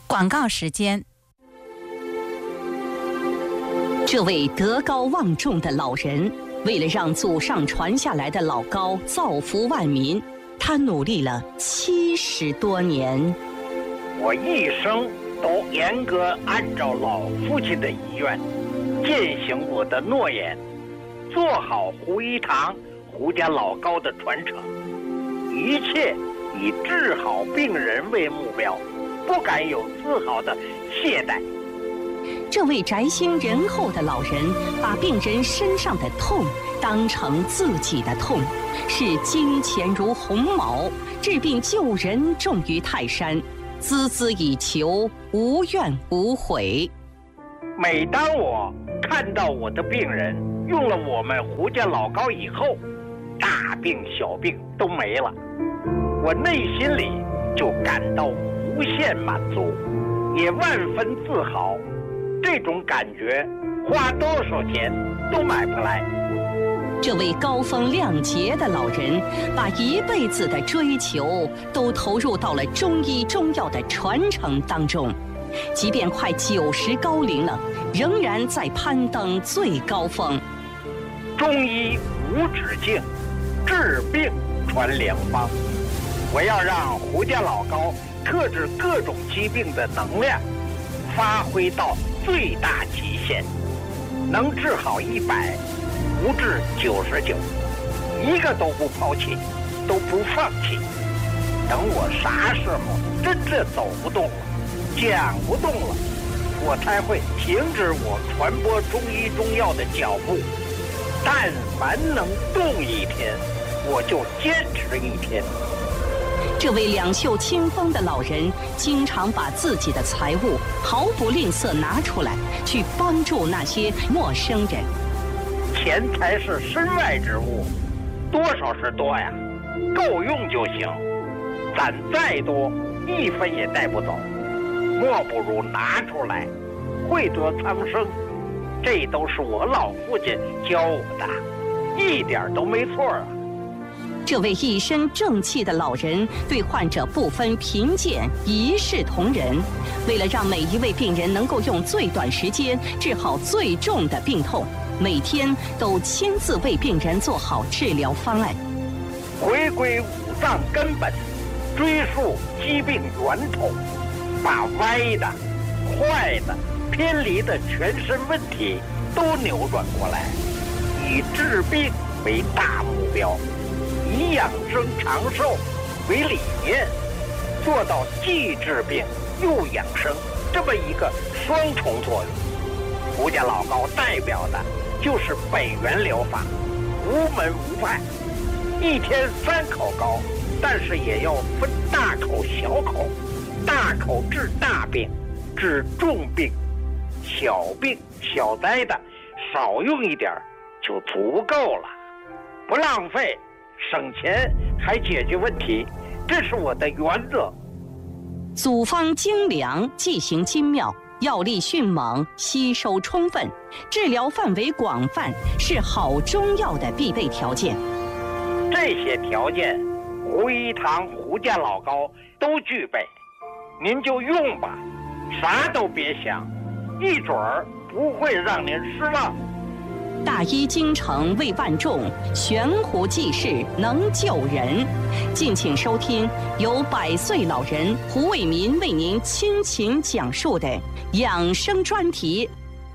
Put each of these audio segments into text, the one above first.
广告时间。 这位德高望重的老人，为了让祖上传下来的老高造福万民，他努力了70多年。 我一生都严格按照老父亲的遗愿，践行我的诺言，做好胡一堂胡家老高的传承，一切以治好病人为目标，不敢有丝毫的懈怠。 这位宅心仁厚的老人，把病人身上的痛当成自己的痛，视金钱如鸿毛，治病救人重于泰山，孜孜以求，无怨无悔。 每当我看到我的病人用了我们胡家老高以后，大病小病都没了，我内心里就感到无限满足，也万分自豪。这种感觉花多少钱都买不来。 这位高风亮节的老人，把一辈子的追求都投入到了中医中药的传承当中，即便快90高龄了，仍然在攀登最高峰。 中医无止境，治病传良方。我要让胡家老高克制各种疾病的能量发挥到最大极限，能治好100，不治99，一个都不抛弃，都不放弃。等我啥时候真正走不动了，讲不动了，我才会停止我传播中医中药的脚步。但凡能动一天，我就坚持一天。 这位两袖清风的老人，经常把自己的财物毫不吝啬拿出来，去帮助那些陌生人。 钱财是身外之物，多少是多呀，够用就行。攒再多，1分也带不走，莫不如拿出来，惠泽苍生。这都是我老父亲教我的，一点都没错啊。 这位一身正气的老人，对患者不分贫贱，一视同仁。为了让每一位病人能够用最短时间治好最重的病痛，每天都亲自为病人做好治疗方案。 回归五脏根本，追溯疾病源头，把歪的、坏的、偏离的全身问题都扭转过来，以治病为大目标，以养生长寿为理念，做到既治病又养生这么一个双重作用。胡家老高代表的就是北元疗法，无门无派，一天3口膏，但是也要分大口小口，大口治大病，治重病，小病小灾的少用一点就足够了，不浪费，省钱还解决问题，这是我的原则。 组方精良，剂型精妙，药力迅猛，吸收充分，治疗范围广泛，是好中药的必备条件。 这些条件，胡一堂胡家老高都具备，您就用吧，啥都别想，一准儿不会让您失望。 大医精诚为万众，悬壶济世能救人。敬请收听由100岁老人胡伟民为您倾情讲述的养生专题。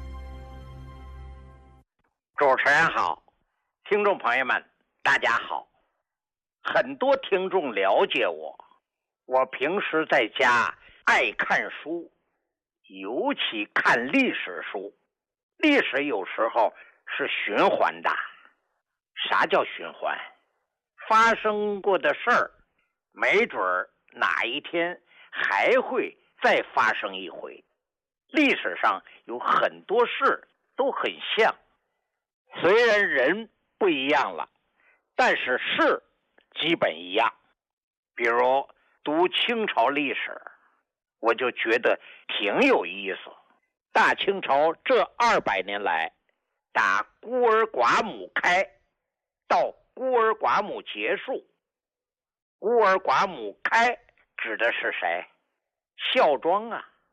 主持人好，听众朋友们大家好。很多听众了解我平时在家爱看书，尤其看历史书。历史有时候是循环的。啥叫循环？发生过的事儿，没准儿哪一天还会再发生一回。历史上有很多事都很像，虽然人不一样了，但是事基本一样。比如读清朝历史，我就觉得挺有意思。大清朝这200年来，打孤儿寡母开到孤儿寡母结束。孤儿寡母开指的是谁？孝庄啊，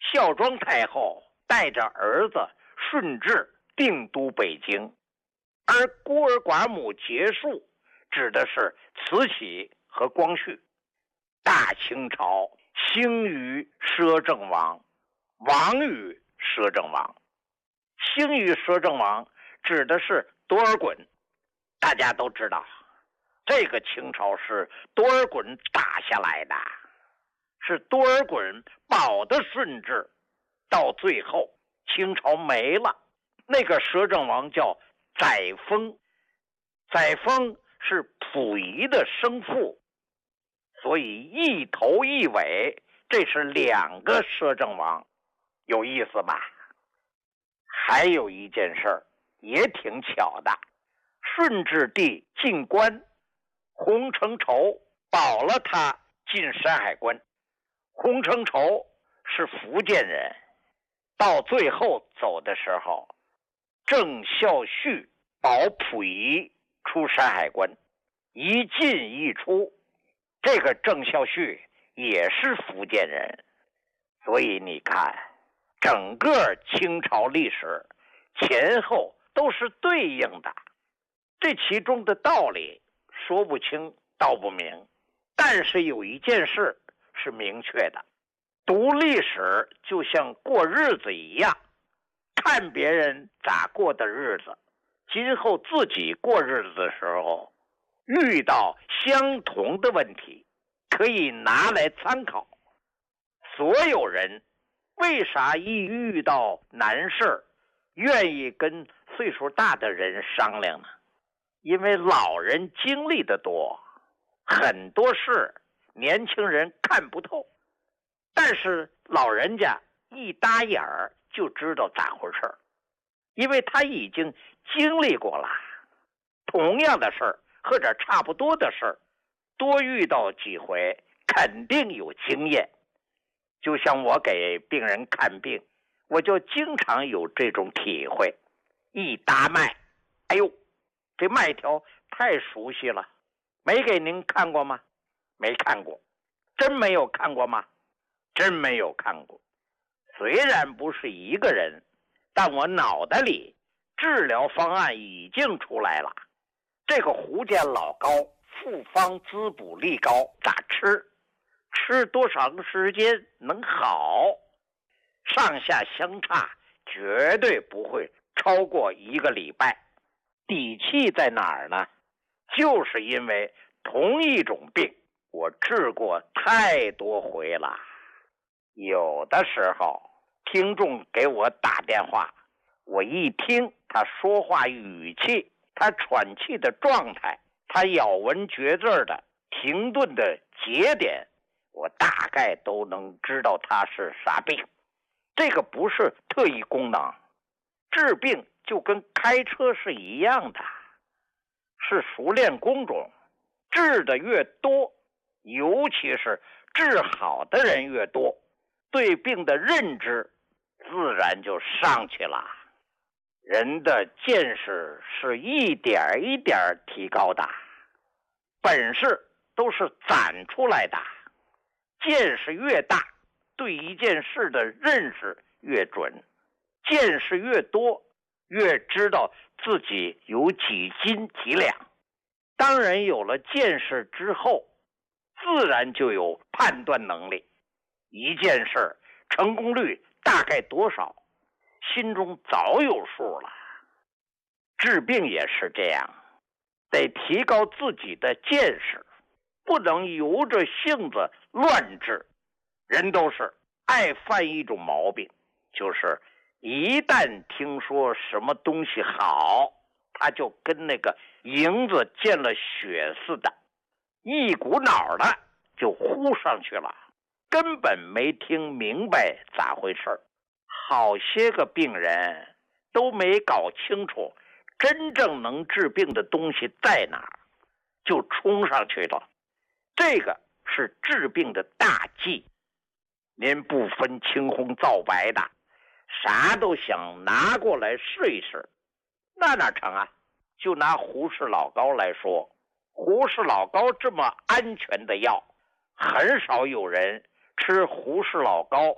孝庄太后带着儿子顺治定都北京，而孤儿寡母结束指的是慈禧和光绪。大清朝兴于摄政王，亡于摄政王。兴于摄政王指的是多尔衮，大家都知道，这个清朝是多尔衮打下来的，是多尔衮保的顺治，到最后清朝没了。那个摄政王叫载沣，载沣是溥仪的生父，所以一头一尾，这是两个摄政王，有意思吧？还有一件事儿也挺巧的，顺治帝进关，洪承畴保了他进山海关。洪承畴是福建人，到最后走的时候，郑孝胥保溥仪出山海关，一进一出。这个郑孝胥也是福建人，所以你看，整个清朝历史前后都是对应的。这其中的道理说不清道不明，但是有一件事是明确的，读历史就像过日子一样，看别人咋过的日子，今后自己过日子的时候遇到相同的问题，可以拿来参考。所有人为啥一遇到难事愿意跟岁数大的人商量呢？因为老人经历的多，很多事年轻人看不透，但是老人家一搭眼儿就知道咋回事，因为他已经经历过了。同样的事儿或者差不多的事儿，多遇到几回肯定有经验。就像我给病人看病，我就经常有这种体会。一搭脉，哎呦，这脉条太熟悉了，没给您看过吗？没看过。真没有看过吗？真没有看过。虽然不是一个人，但我脑袋里治疗方案已经出来了。这个胡健老膏复方滋补力膏咋吃？吃多长时间能好？上下相差绝对不会超过1个礼拜。底气在哪儿呢？就是因为同一种病我治过太多回了。有的时候听众给我打电话，我一听他说话语气，他喘气的状态，他咬文嚼字的停顿的节点，我大概都能知道他是啥病。这个不是特异功能，治病就跟开车是一样的，是熟练工种。治的越多，尤其是治好的人越多，对病的认知自然就上去了。人的见识是一点一点提高的，本事都是攒出来的。见识越大，对一件事的认识越准，见识越多，越知道自己有几斤几两。当然有了见识之后，自然就有判断能力。一件事成功率大概多少，心中早有数了。治病也是这样，得提高自己的见识，不能由着性子乱治。人都是爱犯一种毛病，就是一旦听说什么东西好，他就跟那个蝇子见了血似的，一股脑的就呼上去了，根本没听明白咋回事。好些个病人都没搞清楚真正能治病的东西在哪儿，就冲上去了。这个是治病的大忌。您不分青红皂白的，啥都想拿过来试一试，那哪成啊？就拿胡氏老膏来说，胡氏老膏这么安全的药，很少有人吃胡氏老膏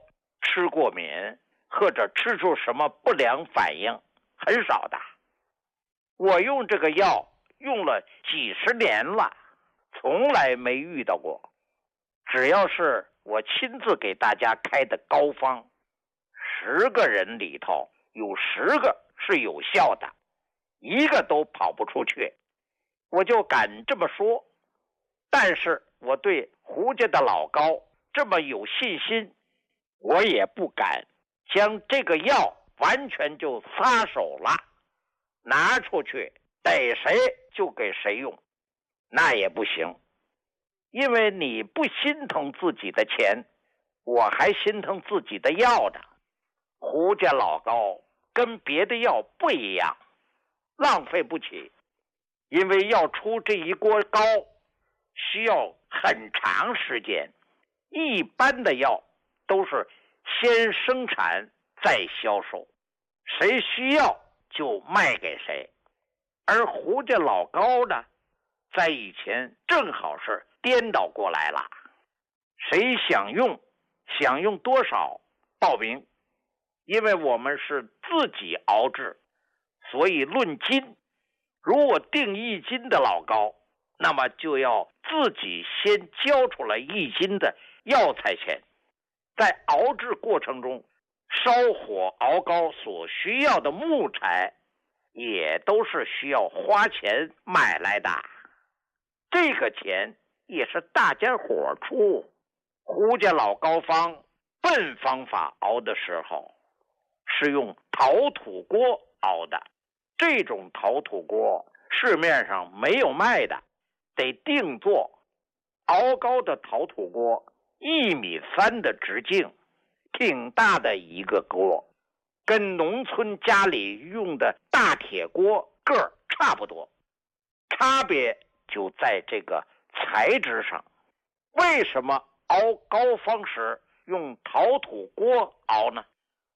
吃过敏或者吃出什么不良反应，很少的。我用这个药用了几十年了，从来没遇到过。只要是我亲自给大家开的膏方，10个人里头有10个是有效的，一个都跑不出去，我就敢这么说。但是我对胡家的老膏这么有信心，我也不敢将这个药完全就撒手了，拿出去逮谁就给谁用，那也不行。因为你不心疼自己的钱，我还心疼自己的药的。胡家老膏跟别的药不一样，浪费不起，因为要出这一锅膏需要很长时间，一般的药都是先生产再销售，谁需要就卖给谁。而胡家老膏呢，在以前正好是颠倒过来了，谁想用多少报名。因为我们是自己熬制，所以论斤，如果定1斤的老膏，那么就要自己先交出来1斤的药材钱。在熬制过程中，烧火熬膏所需要的木材也都是需要花钱买来的，这个钱也是大家伙出。胡家老膏方笨方法熬的时候是用陶土锅熬的，这种陶土锅市面上没有卖的，得定做。熬膏的陶土锅1.3米的直径，挺大的一个锅，跟农村家里用的大铁锅个儿差不多，差别就在这个材质上。为什么熬膏方时用陶土锅熬呢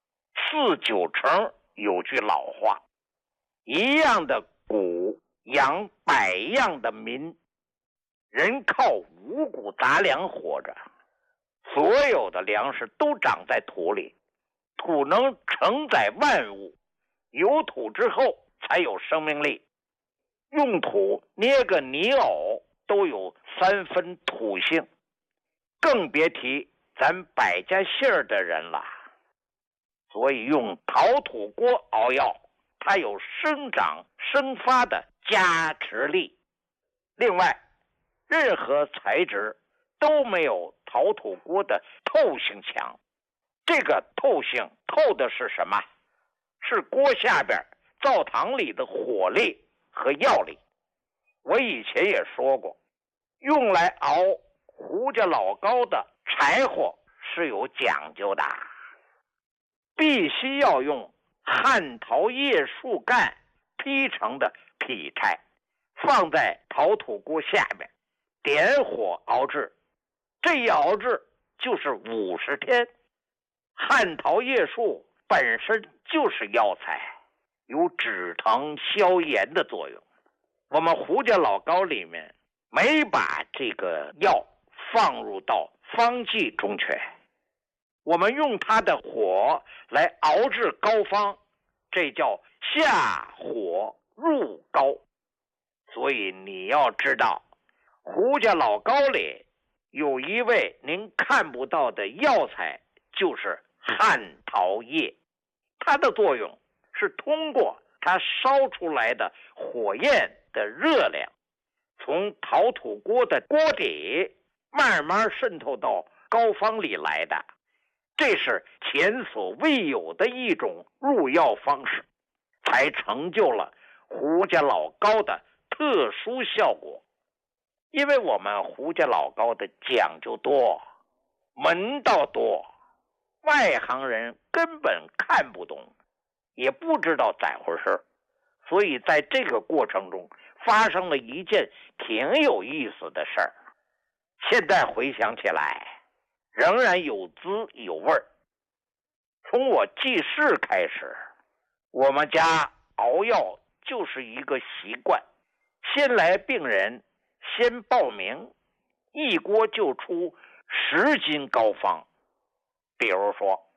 ？4、9成有句老话，一样的谷养100样的民，人靠五谷杂粮活着。所有的粮食都长在土里，土能承载万物，有土之后才有生命力。用土捏个泥偶都有3分土性，更别提咱百家姓的人了。所以用陶土锅熬药，它有生长生发的加持力。另外，任何材质都没有陶土锅的透性强。这个透性透的是什么？是锅下边灶堂里的火力和药力。我以前也说过，用来熬胡家老膏的柴火是有讲究的，必须要用旱桃叶树干劈成的劈柴，放在陶土锅下面，点火熬制。这一熬制就是50天。旱桃叶树本身就是药材，有止疼消炎的作用。我们胡家老膏里面没把这个药放入到方剂中去，我们用它的火来熬制膏方，这叫下火入膏。所以你要知道，胡家老膏里有一味您看不到的药材，就是旱桃叶。它的作用是通过它烧出来的火焰的热量，从陶土锅的锅底慢慢渗透到膏方里来的。这是前所未有的一种入药方式，才成就了胡家老膏的特殊效果。因为我们胡家老膏的讲究多，门道多，外行人根本看不懂，也不知道咋回事。所以在这个过程中发生了一件挺有意思的事儿，现在回想起来仍然有滋有味儿。从我记事开始，我们家熬药就是一个习惯，先来病人，先报名，一锅就出10斤膏方。比如说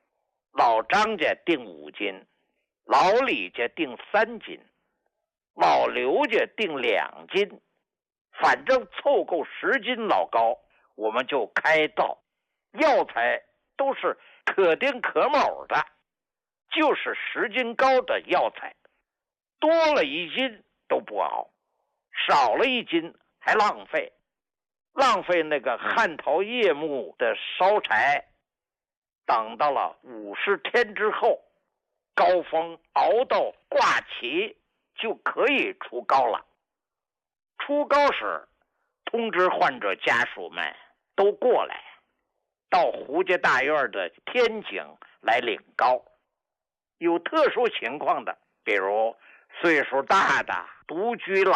老张家定5斤，老李家定3斤，老刘家定2斤，反正凑够10斤老高，我们就开道。药材都是可丁可卯的，就是10斤高的药材，多了1斤都不熬，少了1斤还浪费。浪费那个旱桃叶木的烧柴，等到了50天之后，高峰熬到挂旗就可以出膏了。出膏时，通知患者家属们都过来，到胡家大院的天井来领膏。有特殊情况的，比如岁数大的、独居老